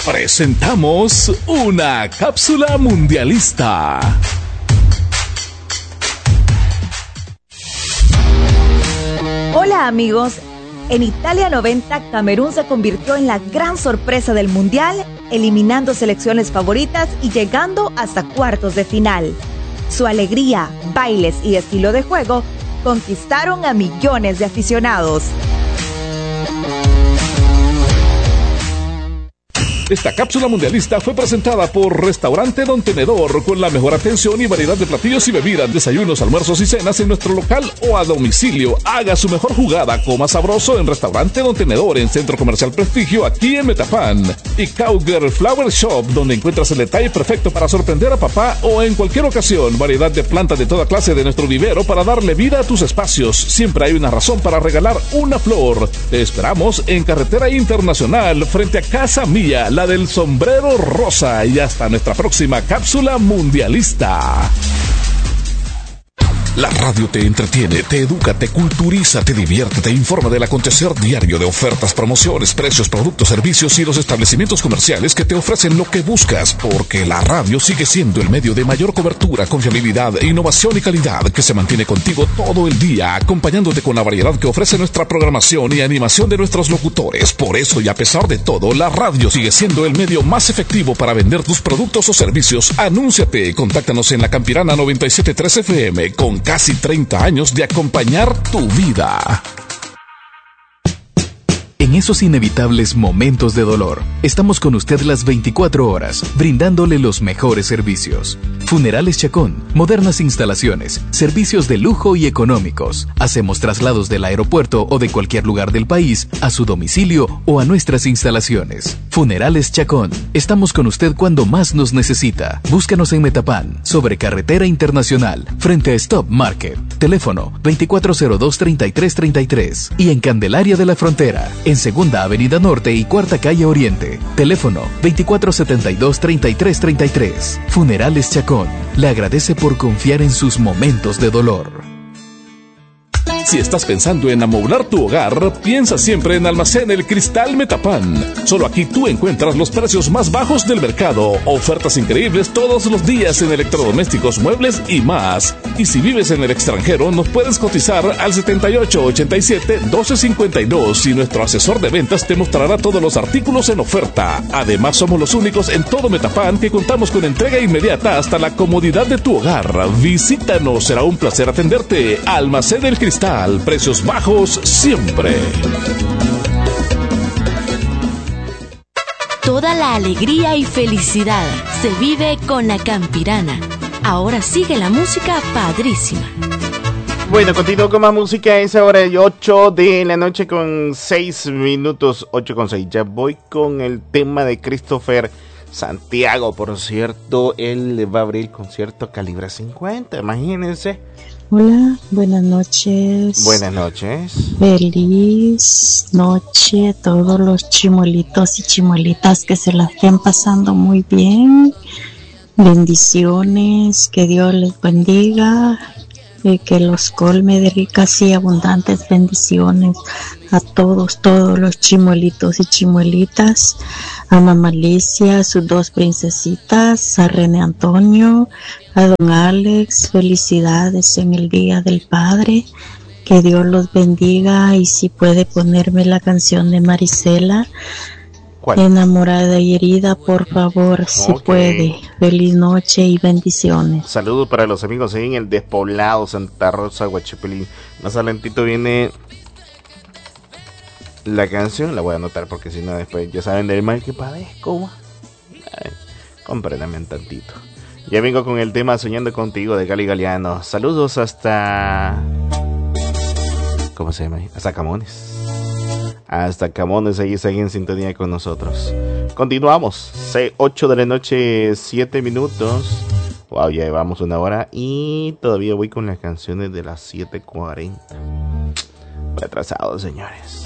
Presentamos una cápsula mundialista. Hola amigos, en Italia 90, Camerún se convirtió en la gran sorpresa del mundial, eliminando selecciones favoritas y llegando hasta cuartos de final. Su alegría, bailes y estilo de juego conquistaron a millones de aficionados. Esta cápsula mundialista fue presentada por Restaurante Don Tenedor, con la mejor atención y variedad de platillos y bebidas, desayunos, almuerzos y cenas en nuestro local o a domicilio. Haga su mejor jugada, coma sabroso en Restaurante Don Tenedor, en Centro Comercial Prestigio, aquí en Metapán. Y Cowgirl Flower Shop, donde encuentras el detalle perfecto para sorprender a papá o en cualquier ocasión. Variedad de plantas de toda clase de nuestro vivero para darle vida a tus espacios. Siempre hay una razón para regalar una flor. Te esperamos en Carretera Internacional, frente a Casa Mía, la del sombrero rosa, y hasta nuestra próxima cápsula mundialista. La radio te entretiene, te educa, te culturiza, te divierte, te informa del acontecer diario de ofertas, promociones, precios, productos, servicios y los establecimientos comerciales que te ofrecen lo que buscas, porque la radio sigue siendo el medio de mayor cobertura, confiabilidad, innovación y calidad, que se mantiene contigo todo el día, acompañándote con la variedad que ofrece nuestra programación y animación de nuestros locutores. Por eso y a pesar de todo, la radio sigue siendo el medio más efectivo para vender tus productos o servicios. Anúnciate, contáctanos en la Campirana 97.3 FM, con casi 30 años de acompañar tu vida. En esos inevitables momentos de dolor, estamos con usted las 24 horas, brindándole los mejores servicios. Funerales Chacón, modernas instalaciones, servicios de lujo y económicos. Hacemos traslados del aeropuerto o de cualquier lugar del país a su domicilio o a nuestras instalaciones. Funerales Chacón, estamos con usted cuando más nos necesita. Búscanos en Metapán, sobre Carretera Internacional, frente a Stop Market. Teléfono 2402-3333 y en Candelaria de la Frontera, en Segunda Avenida Norte y Cuarta Calle Oriente. Teléfono 2472-3333. Funerales Chacón le agradece por confiar en sus momentos de dolor. Si estás pensando en amoblar tu hogar, piensa siempre en Almacén El Cristal Metapán. Solo aquí tú encuentras los precios más bajos del mercado, ofertas increíbles todos los días en electrodomésticos, muebles y más. Y si vives en el extranjero, nos puedes cotizar al 7887-1252 y nuestro asesor de ventas te mostrará todos los artículos en oferta. Además, somos los únicos en todo Metapán que contamos con entrega inmediata hasta la comodidad de tu hogar. Visítanos, será un placer atenderte. Almacén El Cristal. Precios bajos siempre. Toda la alegría y felicidad se vive con la Campirana. Ahora sigue la música padrísima. Bueno, continúo con más música a esa hora de 8 de la noche con 6 minutos, 8:06. Ya voy con el tema de Christopher Santiago. Por cierto, él va a abrir el concierto Calibre 50, imagínense. Hola, buenas noches. Buenas noches. Feliz noche a todos los chimuelitos y chimuelitas que se la estén pasando muy bien. Bendiciones, que Dios les bendiga y que los colme de ricas y abundantes bendiciones a todos los chimuelitos y chimuelitas, a Mamá Alicia, a sus dos princesitas, a René Antonio, a don Alex. Felicidades en el Día del Padre, que Dios los bendiga. Y si puede ponerme la canción de Marisela, ¿cuál? Enamorada y herida, por favor, si puede. Feliz noche y bendiciones. Saludos para los amigos ahí en el Despoblado, Santa Rosa, Huachipilín. Más adelantito viene la canción, la voy a anotar porque si no después ya saben del mal que padezco. Compréndame un tantito. Ya vengo con el tema Soñando Contigo de Gali Galeano. Saludos hasta... ¿cómo se llama? Hasta Camones. Hasta Camones, ahí siguen en sintonía con nosotros. Continuamos. 8 de la noche, 7 minutos. Wow, ya llevamos una hora y todavía voy con las canciones de las 7:40. Retrasado, señores.